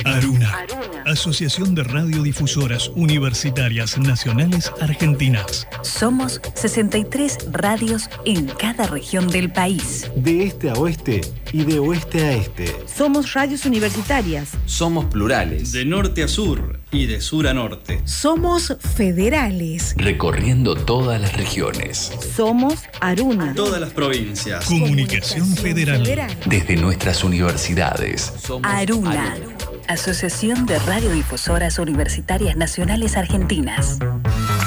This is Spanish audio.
Aruna. Asociación de Radiodifusoras Universitarias Nacionales Argentinas. Somos 63 radios en cada región del país. De este a oeste y de oeste a este. Somos radios universitarias. Somos plurales. De norte a sur y de sur a norte. Somos federales. Recorriendo todas las regiones. Somos Aruna. Todas las provincias. Comunicación Federal. Desde nuestras universidades. Aruna. Asociación de Radiodifusoras Universitarias Nacionales Argentinas.